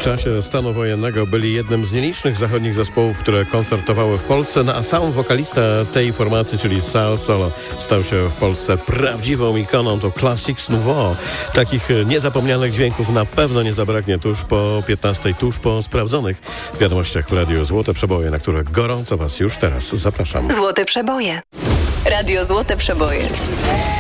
czasie stanu wojennego byli jednym z nielicznych zachodnich zespołów, które koncertowały w Polsce, a sam wokalista tej formacji, czyli Sal Solo, stał się w Polsce prawdziwą ikoną. To Classics Nouveau. Takich niezapomnianych dźwięków na pewno nie zabraknie tuż po 15, tuż po sprawdzonych wiadomościach w Radiu Złote Przeboje, na które gorąco Was już teraz zapraszam. Złote Przeboje. Radio Złote Przeboje.